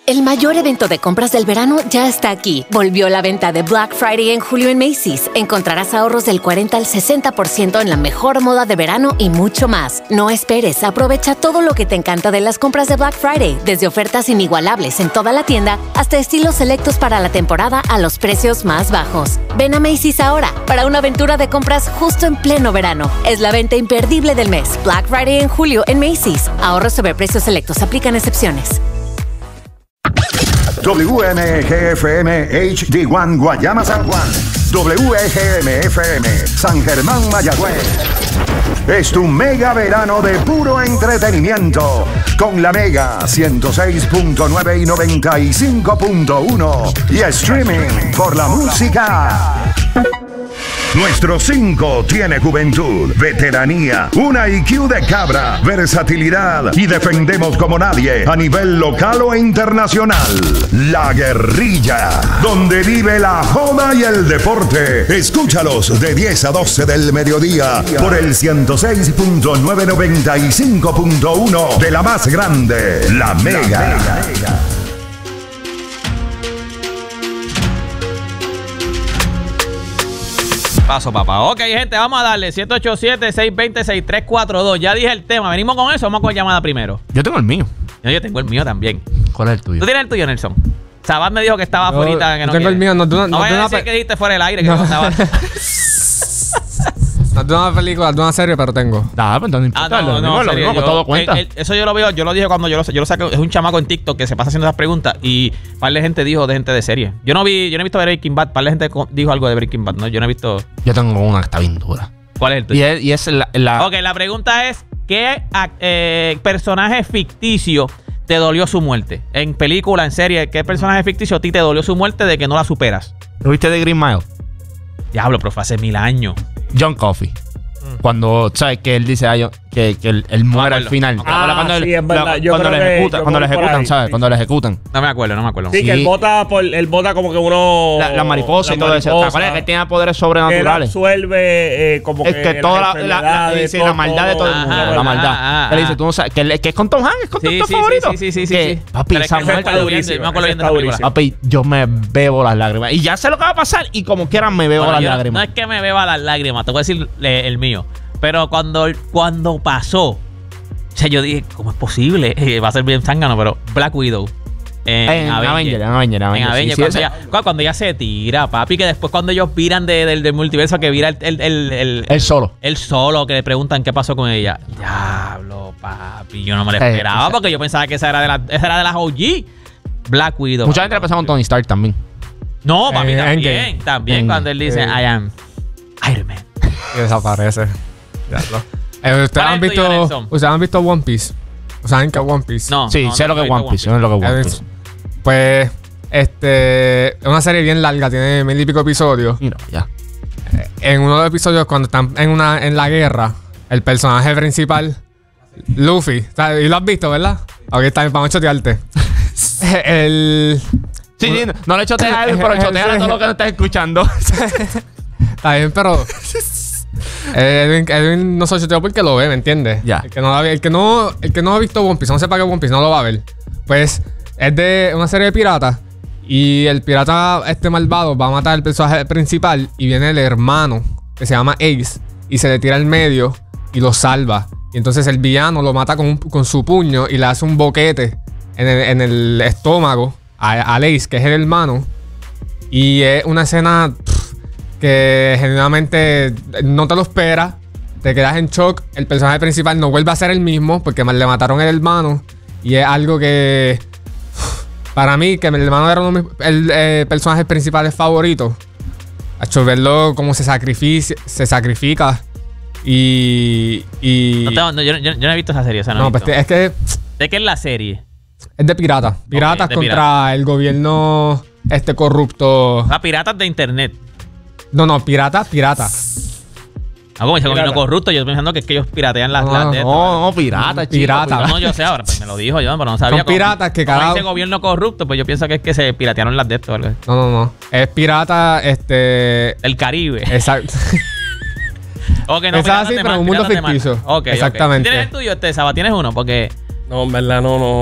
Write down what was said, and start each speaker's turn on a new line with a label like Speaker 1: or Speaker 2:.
Speaker 1: El mayor evento de compras del verano ya está aquí. Volvió la venta de Black Friday en julio en Macy's. Encontrarás ahorros del 40 al 60% en la mejor moda de verano y mucho más. No esperes, aprovecha todo lo que te encanta de las compras de Black Friday, desde ofertas inigualables en toda la tienda hasta estilos selectos para la temporada a los precios más bajos. Ven a Macy's ahora para una aventura de compras justo en pleno verano. Es la venta imperdible del mes. Black Friday en julio en Macy's. Ahorros sobre precios selectos. Aplican excepciones.
Speaker 2: WMGFM HD1 Guayama San Juan, WGMFM San Germán Mayagüez. Es tu mega verano de puro entretenimiento con la Mega 106.9 y 95.1 y streaming por la música. Nuestro 5 tiene juventud, veteranía, una IQ de cabra, versatilidad y defendemos como nadie a nivel local o internacional. La Guerrilla, donde vive la joda y el deporte. Escúchalos de 10 a 12 del mediodía por el 106.995.1 de la más grande, la Mega.
Speaker 3: Paso, papá. Ok, gente, vamos a darle 787-620-6342. Ya dije el tema. Venimos con eso. Vamos con llamada primero.
Speaker 4: Yo tengo el mío.
Speaker 3: Yo tengo el mío también.
Speaker 4: ¿Cuál es el tuyo?
Speaker 3: ¿Tú tienes el tuyo, Nelson? Sabat me dijo que estaba afuera.
Speaker 5: Yo tengo el mío. No vayas
Speaker 3: a decir que dijiste fuera del aire. Que no estaba.
Speaker 5: No de una película, de una serie, pero tengo.
Speaker 4: Pues entonces no importa.
Speaker 3: No,
Speaker 4: lo mismo, todo cuenta.
Speaker 3: Eso yo lo veo, yo lo dije cuando yo lo saco. Es un chamaco en TikTok que se pasa haciendo esas preguntas y par de gente dijo de gente de serie. Yo no he visto Breaking Bad. Par de gente dijo algo de Breaking Bad. No, yo no he visto.
Speaker 4: Yo tengo una que está bien dura.
Speaker 3: ¿Cuál es el tuyo?
Speaker 4: Y es la...
Speaker 3: Ok, la pregunta es: ¿qué personaje ficticio te dolió su muerte? En película, en serie, ¿qué personaje ficticio a ti te dolió su muerte de que no la superas?
Speaker 4: ¿Lo viste de Green Mile?
Speaker 3: Diablo, pero fue hace 1000 años.
Speaker 4: John Coffey. Cuando, ¿sabes? Que él dice que él muere al final.
Speaker 6: Cuando
Speaker 5: sí, es verdad.
Speaker 6: cuando
Speaker 4: lo ejecutan, ¿sabes? Cuando lo ejecutan.
Speaker 3: No me acuerdo.
Speaker 6: Sí, que él bota como que uno...
Speaker 4: La mariposa y todo eso. ¿Te acuerdas que tiene poderes sobrenaturales?
Speaker 6: Él absuelve como
Speaker 4: es que toda la maldad de todo el mundo. La maldad. Él dice, tú no sabes, que es con Tom Hanks, es con tu favorito.
Speaker 3: Sí.
Speaker 4: Papi, esa muerte
Speaker 6: durísima.
Speaker 4: Papi, yo me bebo las lágrimas. Y ya sé lo que va a pasar y como quieran me bebo las lágrimas.
Speaker 3: No es que me beba las lágrimas, te voy a decir el mío. Pero cuando pasó, o sea, yo dije, ¿cómo es posible? Va a ser bien zángano, pero Black Widow. En Avengers. Cuando ella se tira, papi, que después cuando ellos viran del multiverso, que vira
Speaker 4: el solo.
Speaker 3: El solo, que le preguntan qué pasó con ella. Diablo, papi, yo no me lo esperaba porque yo pensaba que esa era de las OG. Black Widow.
Speaker 4: Mucha gente la pensaba con Tony Stark también.
Speaker 3: No, papi, también cuando él dice, I am Iron Man.
Speaker 5: Y desaparece. ¿Ustedes han visto One Piece? ¿Saben qué es One Piece?
Speaker 3: No.
Speaker 4: Sí, sé lo que es One Piece.
Speaker 5: Pues, es una serie bien larga, tiene 1000 y pico episodios.
Speaker 4: Mira, ya.
Speaker 5: En uno de los episodios, cuando están en la guerra, el personaje principal, Luffy, y lo has visto, ¿verdad? Ok, está bien, vamos a chotearte.
Speaker 4: Sí, no le choteas a él, pero chotea a todo lo que no estás escuchando.
Speaker 5: Está bien, pero Edwin no se choteó porque lo ve, ¿me entiendes?
Speaker 4: Ya.
Speaker 5: El que no ha visto One Piece, no sepa que One Piece, no lo va a ver. Pues es de una serie de piratas y el pirata malvado va a matar al personaje principal y viene el hermano que se llama Ace y se le tira al medio y lo salva. Y entonces el villano lo mata con su puño y le hace un boquete en el estómago a Ace, que es el hermano. Y es una escena que genuinamente no te lo esperas, te quedas en shock. El personaje principal no vuelve a ser el mismo porque le mataron el hermano. Y es algo que, para mí, que el hermano era uno de mis personajes principales favoritos. A hecho, verlo como se sacrifica. Y
Speaker 3: yo no he visto esa serie. O sea, no
Speaker 5: pues es que...
Speaker 3: ¿De qué es la serie?
Speaker 5: Es de piratas. Piratas contra el gobierno corrupto.
Speaker 3: Piratas de internet.
Speaker 5: No, piratas.
Speaker 3: Como dice gobierno corrupto, yo pensando que es que ellos piratean las de
Speaker 4: No, piratas,
Speaker 5: piratas.
Speaker 3: No, yo sé ahora, pues me lo dijo yo, pero no sabía.
Speaker 5: Son piratas que cada...
Speaker 3: dice gobierno corrupto, pues yo pienso que es que se piratearon las de esto.
Speaker 5: No. Es pirata,
Speaker 3: El Caribe.
Speaker 5: Exacto.
Speaker 3: Okay, no,
Speaker 5: es así, pero un mundo ficticio.
Speaker 3: Okay,
Speaker 5: exactamente.
Speaker 3: ¿Tienes el tuyo, Saba? ¿Tienes uno? Porque...
Speaker 6: No, en verdad no.